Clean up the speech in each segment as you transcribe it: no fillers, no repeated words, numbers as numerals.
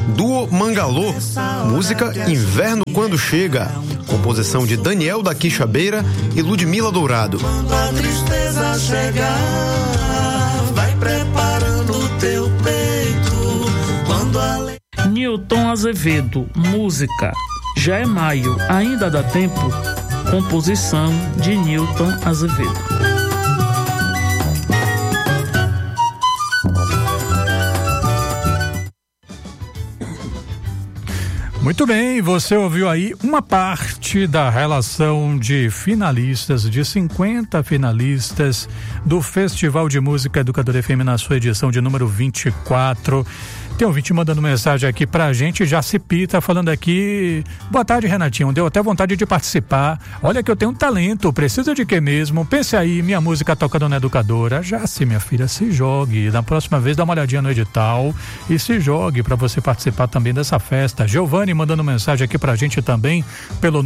Duo Mangalô, música Inverno Quando Chega, composição de Daniel da Quixabeira e Ludmila Dourado. Quando a tristeza chegar, vai preparando o teu peito. Quando a... Nilton Azevedo, música Já é Maio, Ainda Dá Tempo, composição de Nilton Azevedo. Muito bem, você ouviu aí uma parte da relação de finalistas, de 50 finalistas do Festival de Música Educadora FM na sua edição de número 24. Tem um ouvinte mandando mensagem aqui pra gente, Jacipita, falando aqui: boa tarde, Renatinho, deu até vontade de participar. Olha que eu tenho um talento, precisa de quê mesmo? Pense aí, minha música tocando na Educadora. Jaci, minha filha, se jogue. Da próxima vez dá uma olhadinha no edital e se jogue pra você participar também dessa festa. Giovanni mandando mensagem aqui pra gente também pelo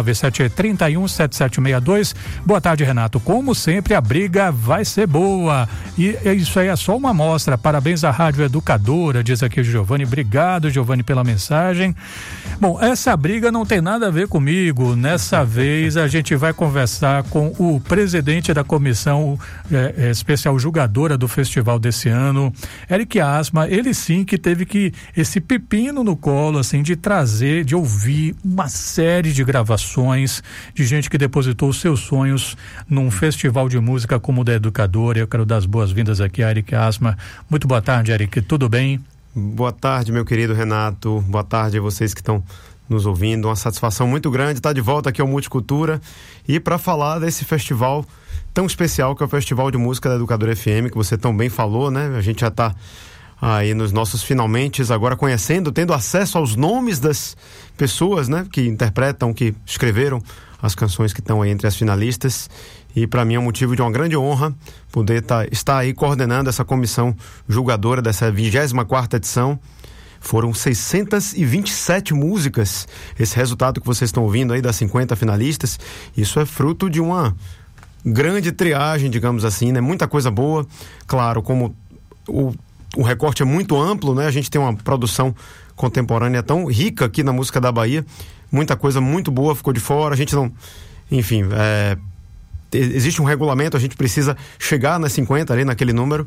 997-317762. Boa tarde, Renato. Como sempre, a briga vai ser boa. E isso aí é só uma amostra. Parabéns à Rádio Educadora, diz aqui o Giovanni. Obrigado, Giovanni, pela mensagem. Bom, essa briga não tem nada a ver comigo. Nessa vez a gente vai conversar com o presidente da comissão especial julgadora do festival desse ano, Eric Asma. Ele sim que teve esse pepino no colo, assim, de trazer, de ouvir uma série de gravações de gente que depositou seus sonhos num festival de música como o da Educadora. Eu quero dar as boas-vindas aqui a Eric Asma. Muito boa tarde, Eric. Tudo bem? Boa tarde, meu querido Renato. Boa tarde a vocês que estão nos ouvindo. Uma satisfação muito grande estar de volta aqui ao Multicultura e para falar desse festival tão especial que é o Festival de Música da Educadora FM, que você tão bem falou, né? A gente já está aí nos nossos finalmente, agora conhecendo, tendo acesso aos nomes das pessoas, né, que interpretam, que escreveram as canções que estão aí entre as finalistas. E para mim é um motivo de uma grande honra poder estar aí coordenando essa comissão julgadora dessa 24ª edição. Foram 627 músicas, esse resultado que vocês estão ouvindo aí das 50 finalistas. Isso é fruto de uma grande triagem, digamos assim, né? Muita coisa boa. Claro, como o recorte é muito amplo, né? A gente tem uma produção contemporânea tão rica aqui na música da Bahia. Muita coisa muito boa ficou de fora. A gente não... Enfim, existe um regulamento, a gente precisa chegar nas 50 ali, naquele número,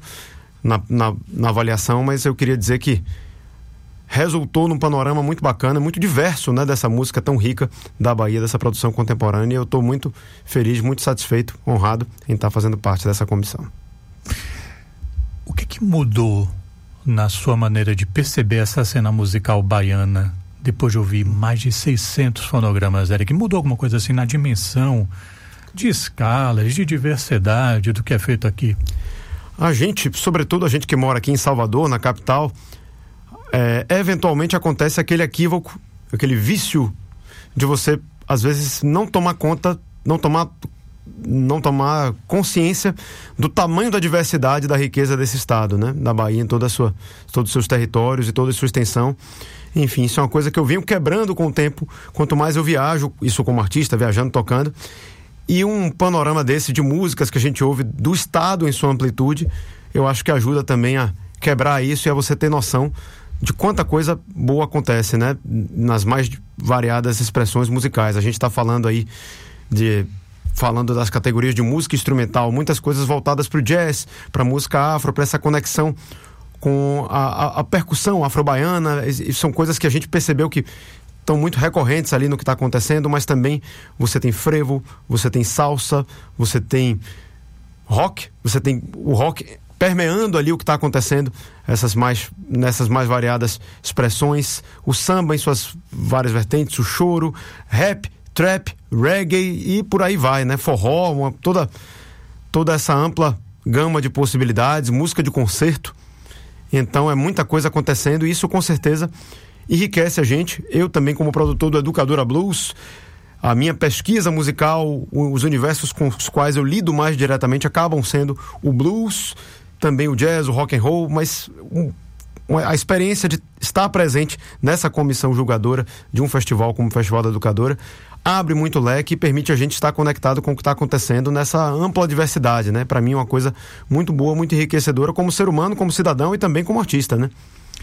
na avaliação, mas eu queria dizer que resultou num panorama muito bacana, muito diverso, né, dessa música tão rica da Bahia, dessa produção contemporânea, e eu estou muito feliz, muito satisfeito, honrado em estar fazendo parte dessa comissão. O que mudou na sua maneira de perceber essa cena musical baiana, depois de ouvir mais de 600 fonogramas, Eric? Mudou alguma coisa assim na dimensão de escalas, de diversidade do que é feito aqui? A gente, sobretudo a gente que mora aqui em Salvador, na capital, eventualmente acontece aquele equívoco, aquele vício de você, às vezes, não tomar conta, não tomar consciência do tamanho da diversidade, da riqueza desse estado, né? Da Bahia, em todos os seus territórios e toda a sua extensão. Enfim, isso é uma coisa que eu venho quebrando com o tempo, quanto mais eu viajo, isso como artista, viajando, tocando. E um panorama desse de músicas que a gente ouve do estado em sua amplitude, eu acho que ajuda também a quebrar isso e a você ter noção de quanta coisa boa acontece, né? Nas mais variadas expressões musicais. A gente está falando aí falando das categorias de música instrumental, muitas coisas voltadas para o jazz, para a música afro, para essa conexão com a percussão afro-baiana. São coisas que a gente percebeu que estão muito recorrentes ali no que está acontecendo, mas também você tem frevo, você tem salsa, você tem rock, você tem o rock permeando ali o que está acontecendo, nessas mais variadas expressões, o samba em suas várias vertentes, o choro, rap, trap, reggae e por aí vai, né? Forró, toda essa ampla gama de possibilidades, música de concerto. Então é muita coisa acontecendo e isso com certeza enriquece a gente. Eu também, como produtor do Educadora Blues, a minha pesquisa musical, os universos com os quais eu lido mais diretamente acabam sendo o blues, também o jazz, o rock and roll, mas a experiência de estar presente nessa comissão julgadora de um festival como o Festival da Educadora abre muito leque e permite a gente estar conectado com o que está acontecendo nessa ampla diversidade, né? Para mim é uma coisa muito boa, muito enriquecedora como ser humano, como cidadão e também como artista, né?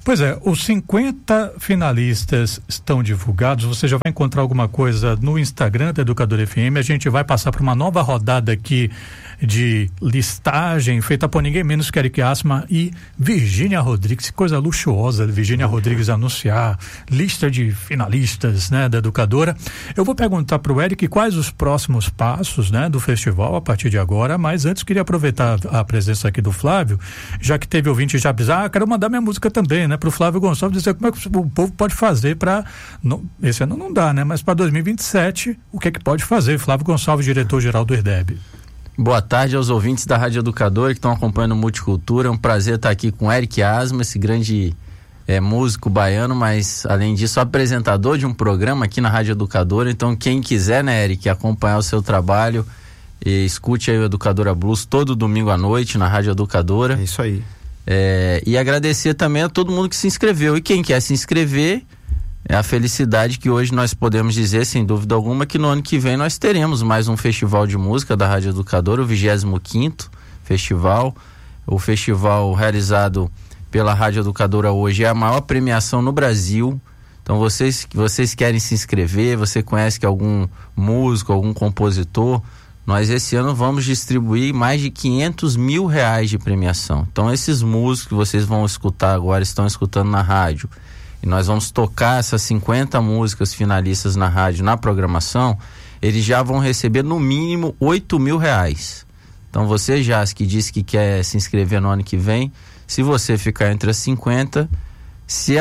Pois é, os 50 finalistas estão divulgados. Você já vai encontrar alguma coisa no Instagram da Educadora FM. A gente vai passar por uma nova rodada aqui de listagem feita por ninguém menos que Eric Asma e Virgínia Rodrigues. Coisa luxuosa, Virgínia Rodrigues anunciar lista de finalistas, né, da Educadora. Eu vou perguntar para o Eric quais os próximos passos, né, do festival a partir de agora, mas antes queria aproveitar a presença aqui do Flávio, já que teve ouvinte já avisar, quero mandar minha música também, né, para o Flávio Gonçalves dizer como é que o povo pode fazer para, esse ano não dá, né, mas para 2027, o que é que pode fazer? Flávio Gonçalves, diretor-geral do IRDEB. Boa tarde aos ouvintes da Rádio Educadora que estão acompanhando o Multicultura. É um prazer estar aqui com Eric Asma, esse grande músico baiano, mas além disso apresentador de um programa aqui na Rádio Educadora. Então quem quiser, né, Eric, acompanhar o seu trabalho, escute aí o Educadora Blues todo domingo à noite na Rádio Educadora. É isso aí. E agradecer também a todo mundo que se inscreveu. E quem quer se inscrever, é a felicidade que hoje nós podemos dizer, sem dúvida alguma, que no ano que vem nós teremos mais um festival de música da Rádio Educadora, o 25º festival. O festival realizado pela Rádio Educadora hoje é a maior premiação no Brasil. Então vocês querem se inscrever, você conhece algum músico, algum compositor, nós esse ano vamos distribuir mais de R$500 mil de premiação. Então esses músicos que vocês vão escutar agora, estão escutando na rádio, e nós vamos tocar essas 50 músicas finalistas na rádio, na programação, eles já vão receber no mínimo R$8 mil. Então você, Jas, que disse que quer se inscrever no ano que vem, se você ficar entre as 50, se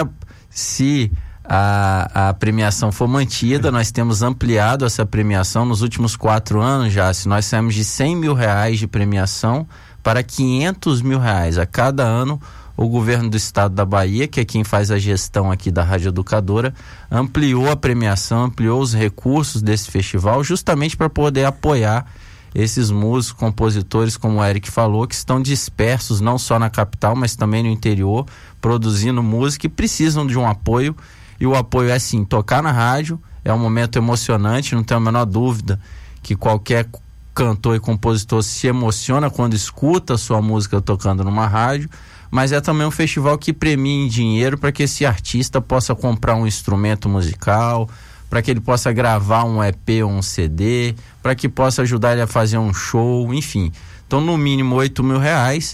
a premiação for mantida, nós temos ampliado essa premiação nos últimos 4 anos, Jas, nós saímos de R$100 mil de premiação para R$500 mil a cada ano. O governo do estado da Bahia, que é quem faz a gestão aqui da Rádio Educadora, ampliou a premiação, ampliou os recursos desse festival justamente para poder apoiar esses músicos, compositores, como o Eric falou, que estão dispersos não só na capital, mas também no interior, produzindo música e precisam de um apoio. E o apoio é sim, tocar na rádio, é um momento emocionante, não tenho a menor dúvida que qualquer cantor e compositor se emociona quando escuta a sua música tocando numa rádio, mas é também um festival que premia em dinheiro para que esse artista possa comprar um instrumento musical, para que ele possa gravar um EP ou um CD, para que possa ajudar ele a fazer um show, enfim. Então, no mínimo R$8 mil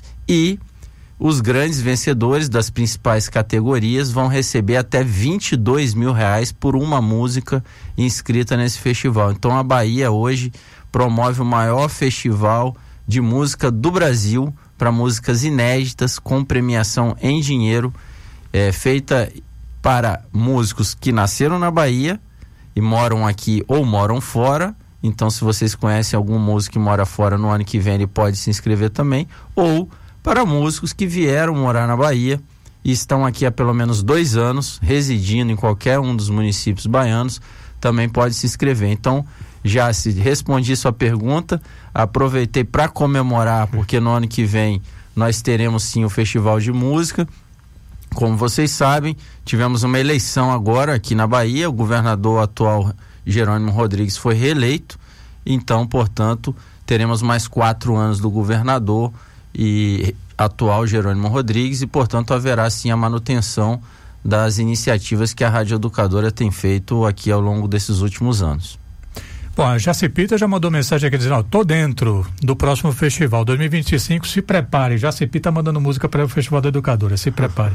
e os grandes vencedores das principais categorias vão receber até R$22 mil por uma música inscrita nesse festival. Então, a Bahia hoje promove o maior festival de música do Brasil para músicas inéditas com premiação em dinheiro, feita para músicos que nasceram na Bahia e moram aqui ou moram fora. Então, se vocês conhecem algum músico que mora fora, no ano que vem ele pode se inscrever também, ou para músicos que vieram morar na Bahia e estão aqui há pelo menos 2 anos, residindo em qualquer um dos municípios baianos, também pode se inscrever. Então, já se respondi sua pergunta, aproveitei para comemorar, porque no ano que vem nós teremos sim o Festival de Música. Como vocês sabem, tivemos uma eleição agora aqui na Bahia, o governador atual Jerônimo Rodrigues foi reeleito, então, portanto, teremos mais 4 anos do governador e atual Jerônimo Rodrigues e, portanto, haverá sim a manutenção das iniciativas que a Rádio Educadora tem feito aqui ao longo desses últimos anos. Bom, a Jacipita já mandou mensagem aqui dizendo, tô dentro do próximo festival 2025, se prepare. Jacipita mandando música para o Festival da Educadora, se prepare.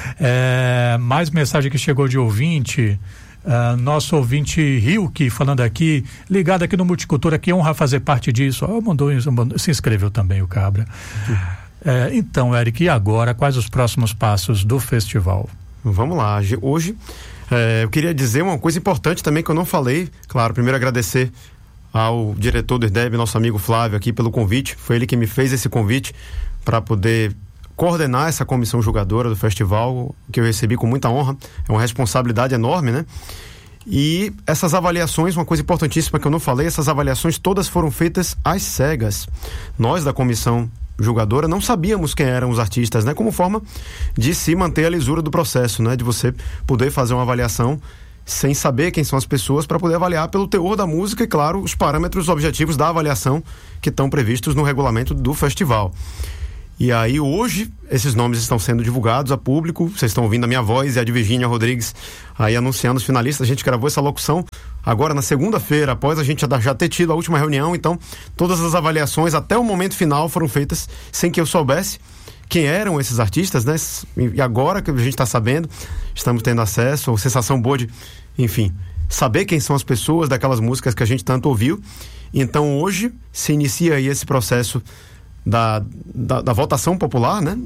Mais mensagem que chegou de ouvinte, nosso ouvinte Hilke falando aqui, ligado aqui no Multicultura, que honra fazer parte disso. Se inscreveu também o Cabra. Então, Eric, e agora, quais os próximos passos do festival? Vamos lá, hoje eu queria dizer uma coisa importante também que eu não falei. Claro, primeiro agradecer ao diretor do IRDEB, nosso amigo Flávio, aqui pelo convite. Foi ele que me fez esse convite para poder coordenar essa comissão julgadora do festival, que eu recebi com muita honra. É uma responsabilidade enorme, né? E essas avaliações, uma coisa importantíssima que eu não falei, essas avaliações todas foram feitas às cegas. Nós da comissão julgadora não sabíamos quem eram os artistas, né? Como forma de se manter a lisura do processo, né? De você poder fazer uma avaliação sem saber quem são as pessoas, para poder avaliar pelo teor da música e, claro, os parâmetros objetivos da avaliação que estão previstos no regulamento do festival. E aí hoje esses nomes estão sendo divulgados a público. Vocês estão ouvindo a minha voz e a de Virgínia Rodrigues aí anunciando os finalistas. A gente gravou essa locução agora na segunda-feira, após a gente já ter tido a última reunião. Então todas as avaliações até o momento final foram feitas sem que eu soubesse quem eram esses artistas, né? E agora que a gente está sabendo, estamos tendo acesso, a sensação boa de, enfim, saber quem são as pessoas daquelas músicas que a gente tanto ouviu. Então hoje se inicia aí esse processo da votação popular, né?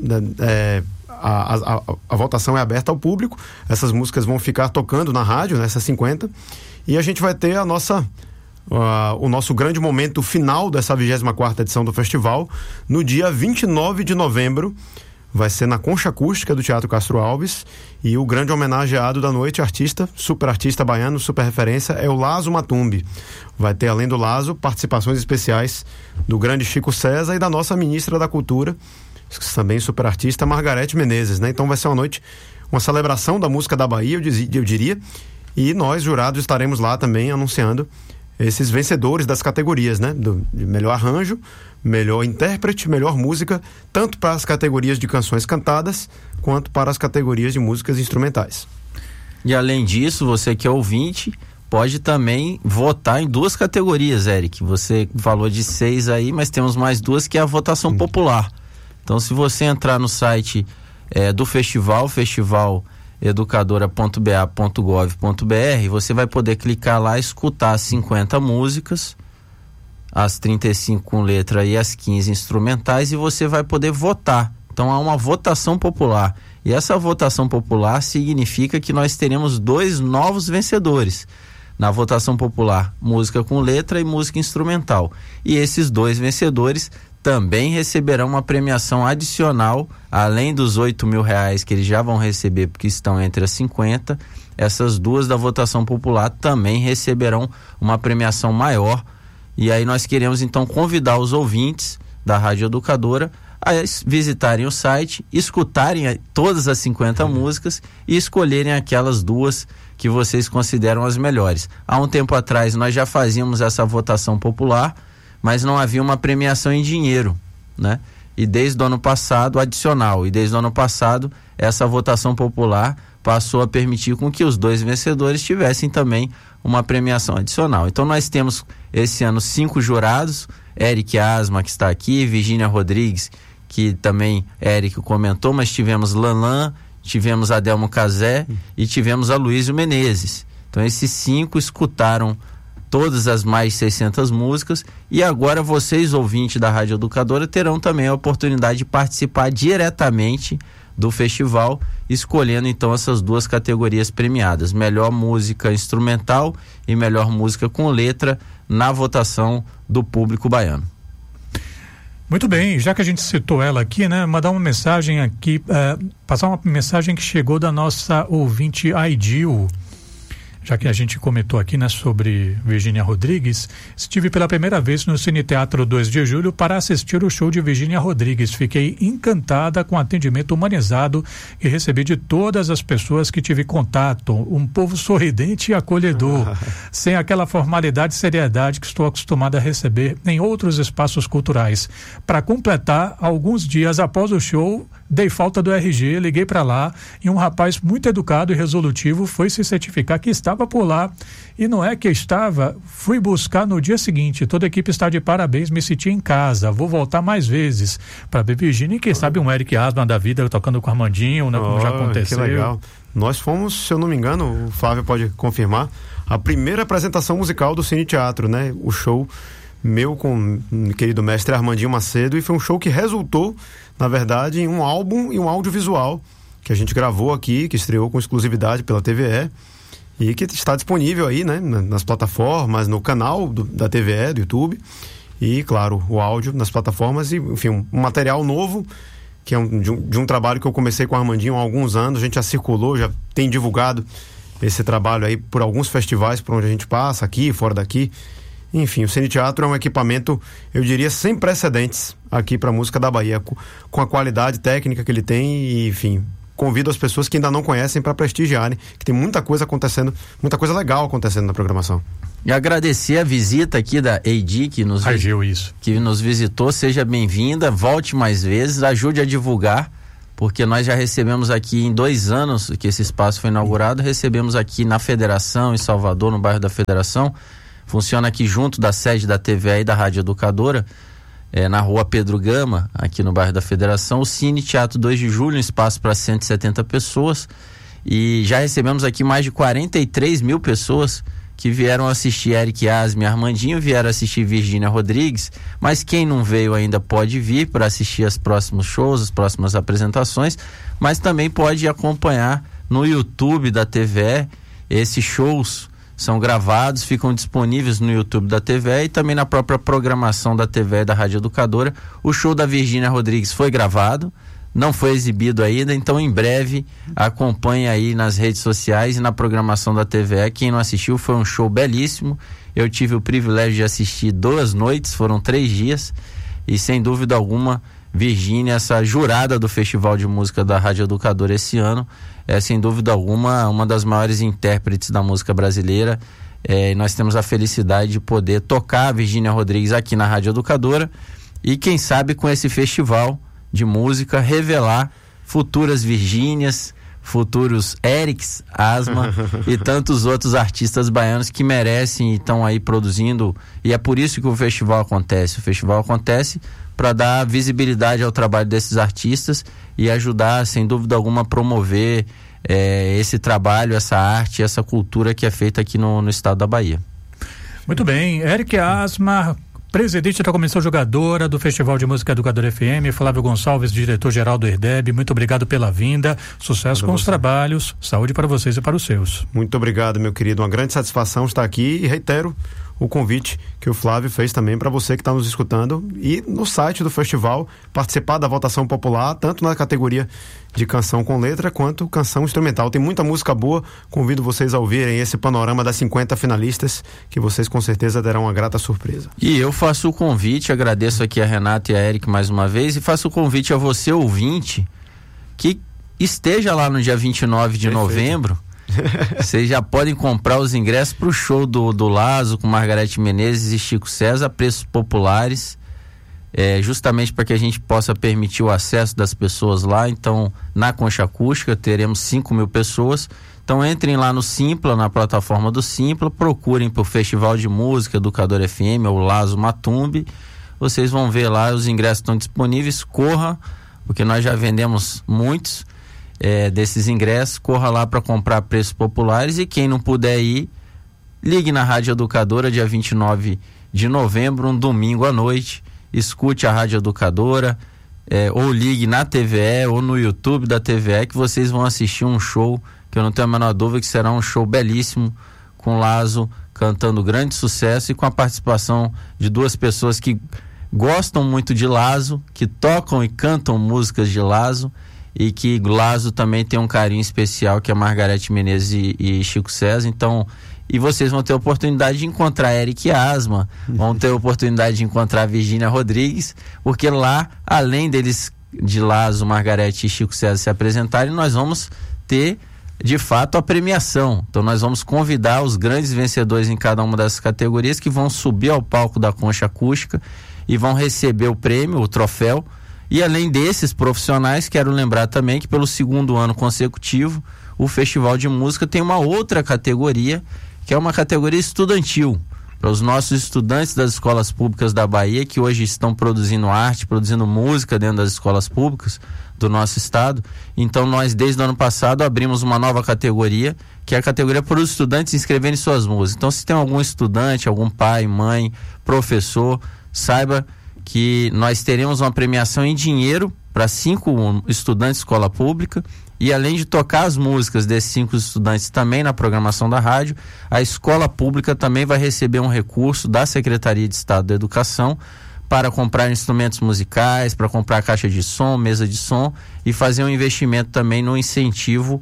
A votação é aberta ao público. Essas músicas vão ficar tocando na rádio, nessas 50, e a gente vai ter o nosso grande momento final dessa 24ª edição do festival no dia 29 de novembro. Vai ser na Concha Acústica do Teatro Castro Alves, e o grande homenageado da noite, super artista baiano, super referência, é o Lazo Matumbi. Vai ter, além do Lazo, participações especiais do grande Chico César e da nossa ministra da Cultura, também super artista, Margarete Menezes, né? Então vai ser uma noite, uma celebração da música da Bahia, eu diria, e nós, jurados, estaremos lá também anunciando esses vencedores das categorias, né? De melhor arranjo, melhor intérprete, melhor música, tanto para as categorias de canções cantadas, quanto para as categorias de músicas instrumentais. E além disso, você que é ouvinte, pode também votar em 2 categorias, Eric. Você falou de 6 aí, mas temos mais 2, que é a votação popular. Então, se você entrar no site do festival educadora.ba.gov.br, você vai poder clicar lá, escutar as 50 músicas, as 35 com letra e as 15 instrumentais, e você vai poder votar. Então há uma votação popular, e essa votação popular significa que nós teremos 2 novos vencedores na votação popular, música com letra e música instrumental, e esses 2 vencedores também receberão uma premiação adicional, além dos R$8.000 que eles já vão receber porque estão entre as 50. Essas 2 da votação popular também receberão uma premiação maior. E aí nós queremos então convidar os ouvintes da Rádio Educadora a visitarem o site, escutarem todas as 50 músicas e escolherem aquelas 2 que vocês consideram as melhores. Há um tempo atrás nós já fazíamos essa votação popular, mas não havia uma premiação em dinheiro, né? E desde o ano passado, essa votação popular passou a permitir com que os 2 vencedores tivessem também uma premiação adicional. Então nós temos esse ano 5 jurados, Eric Asma, que está aqui, Virgínia Rodrigues, que também Eric comentou, mas tivemos Lanlan, tivemos Adelmo Cazé e tivemos a Luísio Menezes. Então esses 5 escutaram todas as mais 600 músicas, e agora vocês, ouvintes da Rádio Educadora, terão também a oportunidade de participar diretamente do festival, escolhendo então essas 2 categorias premiadas, melhor música instrumental e melhor música com letra, na votação do público baiano. Muito bem, já que a gente citou ela aqui, né, mandar uma mensagem aqui, passar uma mensagem que chegou da nossa ouvinte Aidil. Já que a gente comentou aqui, né, sobre Virgínia Rodrigues, estive pela primeira vez no Cine Teatro 2 de Julho para assistir o show de Virgínia Rodrigues. Fiquei encantada com o atendimento humanizado que recebi de todas as pessoas que tive contato. Um povo sorridente e acolhedor, sem aquela formalidade e seriedade que estou acostumada a receber em outros espaços culturais. Para completar, alguns dias após o show, dei falta do RG, liguei para lá e um rapaz muito educado e resolutivo foi se certificar que estava por lá, e não é que estava, fui buscar no dia seguinte. Toda a equipe está de parabéns, me senti em casa, vou voltar mais vezes para ver Virgínia, e quem sabe um Eric Asma da vida tocando com o Armandinho, né, como já aconteceu. Que legal. Nós fomos, se eu não me engano, o Flávio pode confirmar, a primeira apresentação musical do Cine Teatro, né? O show meu com o querido mestre Armandinho Macedo, e foi um show que resultou, na verdade, em um álbum e um audiovisual que a gente gravou aqui, que estreou com exclusividade pela TVE, e que está disponível aí, né, nas plataformas, no canal da TVE, do YouTube, e claro, o áudio nas plataformas, e enfim, um material novo, que é de um trabalho que eu comecei com o Armandinho há alguns anos. A gente já circulou, já tem divulgado esse trabalho aí por alguns festivais por onde a gente passa, aqui, fora daqui. Enfim, o Cine Teatro é um equipamento, eu diria, sem precedentes aqui para a música da Bahia, com a qualidade técnica que ele tem, e enfim, convido as pessoas que ainda não conhecem para prestigiarem, que tem muita coisa acontecendo, muita coisa legal acontecendo na programação. E agradecer a visita aqui da AG, que nos visitou. Seja bem-vinda, volte mais vezes, ajude a divulgar, porque nós já recebemos aqui em 2 anos que esse espaço foi inaugurado, recebemos aqui na Federação, em Salvador, no bairro da Federação, funciona aqui junto da sede da TVE e da Rádio Educadora, na rua Pedro Gama, aqui no bairro da Federação, o Cine Teatro 2 de Julho, um espaço para 170 pessoas, e já recebemos aqui mais de 43 mil pessoas que vieram assistir Eric Asma e Armandinho, vieram assistir Virgínia Rodrigues, mas quem não veio ainda pode vir para assistir os próximos shows, as próximas apresentações, mas também pode acompanhar no YouTube da TVE. Esses shows são gravados, ficam disponíveis no YouTube da TVE e também na própria programação da TVE e da Rádio Educadora. O show da Virgínia Rodrigues foi gravado, não foi exibido ainda, então em breve acompanhe aí nas redes sociais e na programação da TVE. Quem não assistiu, foi um show belíssimo. Eu tive o privilégio de assistir 2 noites, foram 3 dias, e sem dúvida alguma, Virgínia, essa jurada do Festival de Música da Rádio Educadora esse ano, é sem dúvida alguma uma das maiores intérpretes da música brasileira. E nós temos a felicidade de poder tocar a Virgínia Rodrigues aqui na Rádio Educadora, e quem sabe com esse festival de música revelar futuras Virgínias, futuros Erics Asma e tantos outros artistas baianos que merecem e estão aí produzindo. E é por isso que o festival acontece. O festival acontece para dar visibilidade ao trabalho desses artistas e ajudar, sem dúvida alguma, a promover esse trabalho, essa arte, essa cultura que é feita aqui no estado da Bahia. Muito bem, Eric Asma, presidente da Comissão Jogadora do Festival de Música Educadora FM, Flávio Gonçalves, diretor-geral do ERDEB, muito obrigado pela vinda, sucesso com os trabalhos, saúde para vocês e para os seus. Muito obrigado, meu querido, uma grande satisfação estar aqui e reitero o convite que o Flávio fez também para você que está nos escutando e no site do festival participar da votação popular, tanto na categoria de canção com letra quanto canção instrumental. Tem muita música boa, convido vocês a ouvirem esse panorama das 50 finalistas, que vocês com certeza terão uma grata surpresa. E eu faço o convite, agradeço aqui a Renata e a Eric mais uma vez, e faço o convite a você, ouvinte, que esteja lá no dia 29 de novembro. Vocês já podem comprar os ingressos para o show do Lazo com Margareth Menezes e Chico César a preços populares, justamente para que a gente possa permitir o acesso das pessoas lá. Então, na Concha Acústica teremos 5.000 pessoas. Então entrem lá no Simpla, na plataforma do Simpla, procurem por Festival de Música Educadora FM ou Lazo Matumbi. Vocês vão ver lá, os ingressos estão disponíveis. Corra, porque nós já vendemos muitos desses ingressos. Corra lá para comprar preços populares, e quem não puder ir, ligue na Rádio Educadora dia 29 de novembro, um domingo à noite, escute a Rádio Educadora, ou ligue na TVE ou no YouTube da TVE, que vocês vão assistir um show que eu não tenho a menor dúvida que será um show belíssimo, com Lazo cantando grande sucesso e com a participação de 2 pessoas que gostam muito de Lazo, que tocam e cantam músicas de Lazo, e que Lazo também tem um carinho especial, que é Margareth Menezes e Chico César. Então, e vocês vão ter a oportunidade de encontrar Eric Asma, vão ter a oportunidade de encontrar Virgínia Rodrigues, porque lá, além deles, de Lazo, Margareth e Chico César se apresentarem, nós vamos ter de fato a premiação. Então nós vamos convidar os grandes vencedores em cada uma dessas categorias, que vão subir ao palco da Concha Acústica e vão receber o prêmio, o troféu. E além desses profissionais, quero lembrar também que pelo 2º ano consecutivo o Festival de Música tem uma outra categoria, que é uma categoria estudantil, para os nossos estudantes das escolas públicas da Bahia, que hoje estão produzindo arte, produzindo música dentro das escolas públicas do nosso estado. Então nós, desde o ano passado, abrimos uma nova categoria, que é a categoria para os estudantes inscreverem suas músicas. Então, se tem algum estudante, algum pai, mãe, professor, saiba que nós teremos uma premiação em dinheiro para 5 estudantes de escola pública, e além de tocar as músicas desses 5 estudantes também na programação da rádio, a escola pública também vai receber um recurso da Secretaria de Estado da Educação para comprar instrumentos musicais, para comprar caixa de som, mesa de som, e fazer um investimento também no incentivo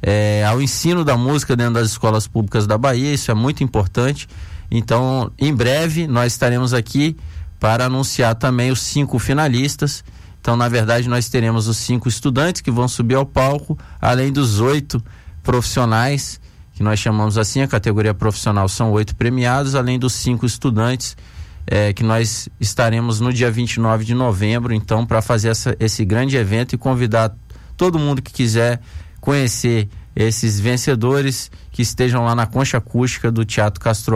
ao ensino da música dentro das escolas públicas da Bahia. Isso é muito importante. Então, em breve, nós estaremos aqui para anunciar também os 5 finalistas. Então, na verdade, nós teremos os 5 estudantes que vão subir ao palco, além dos 8 profissionais que nós chamamos assim, a categoria profissional, são 8 premiados, além dos 5 estudantes, que nós estaremos no dia 29 de novembro, então, para fazer esse grande evento e convidar todo mundo que quiser conhecer esses vencedores, que estejam lá na Concha Acústica do Teatro Castro